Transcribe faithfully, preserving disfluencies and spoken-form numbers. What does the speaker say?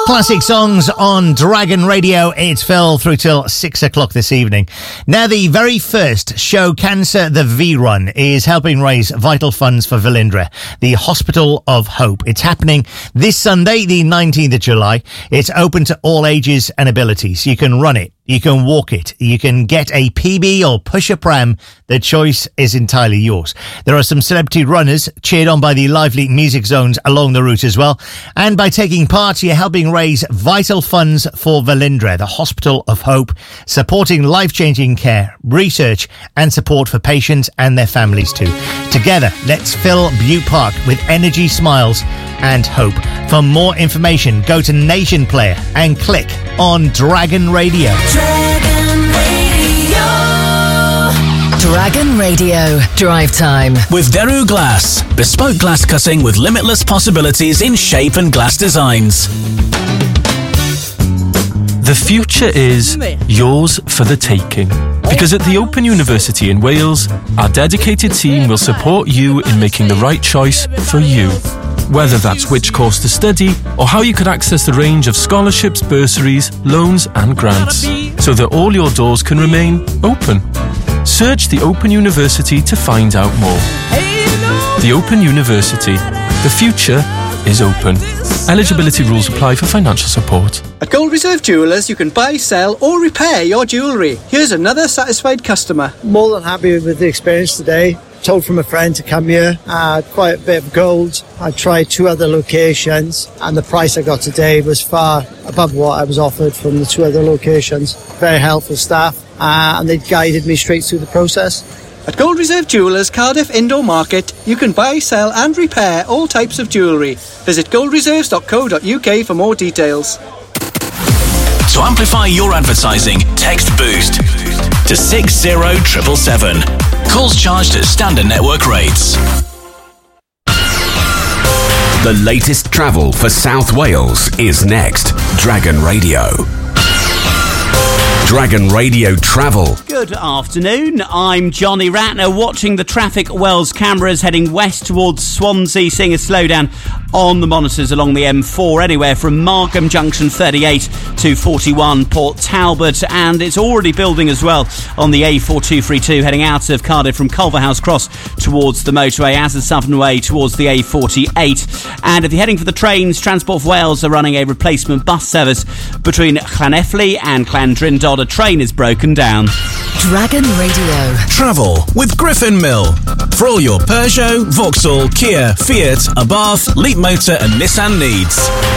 Classic songs on Dragon Radio. It's Phil through till six o'clock this evening. Now, the very first Show Cancer the V-Run is helping raise vital funds for Velindre, the Hospital of Hope. It's happening this Sunday, the nineteenth of July. It's open to all ages and abilities. You can run it. You can walk it. You can get a P B or push a pram. The choice is entirely yours. There are some celebrity runners cheered on by the lively music zones along the route as well. And by taking part, you're helping raise vital funds for Velindre, the Hospital of Hope, supporting life-changing care, research and support for patients and their families too. Together, let's fill Butte Park with energy, smiles and hope. For more information, go to Nation Player and click on Dragon Radio. Dragon Radio. Dragon Radio. Drive time. With Deru Glass. Bespoke glass cutting with limitless possibilities in shape and glass designs. The future is yours for the taking. Because at the Open University in Wales, our dedicated team will support you in making the right choice for you. Whether that's which course to study or how you could access the range of scholarships, bursaries, loans and grants, so that all your doors can remain open. Search the Open University to find out more. The Open University. The future is open. Eligibility rules apply for financial support. At Gold Reserve Jewellers, you can buy, sell or repair your jewellery. Here's another satisfied customer. More than happy with the experience today. Told from a friend to come here. I had quite a bit of gold. I tried two other locations and the price I got today was far above what I was offered from the two other locations. Very helpful staff uh, and they guided me straight through the process. At Gold Reserve Jewellers Cardiff Indoor Market, you can buy, sell and repair all types of jewellery. Visit gold reserves dot co dot uk for more details. To amplify your advertising, text BOOST to six zero seven seven seven. Calls charged at standard network rates. The latest travel for South Wales is next. Dragon Radio. Dragon Radio Travel. Good afternoon, I'm Johnny Ratner, watching the Traffic Wells cameras heading west towards Swansea, seeing a slowdown on the monitors along the M four, anywhere from Markham Junction thirty-eight to forty-one Port Talbot, and it's already building as well on the A four two three two heading out of Cardiff from Culverhouse Cross towards the motorway, as the Southern Way towards the A forty-eight. And if you're heading for the trains, Transport for Wales are running a replacement bus service between Llanelli and Llandrindod. A train is broken down. Dragon Radio. Travel with Griffin Mill. For all your Peugeot, Vauxhall, Kia, Fiat, Abarth, Leapmotor and Nissan needs.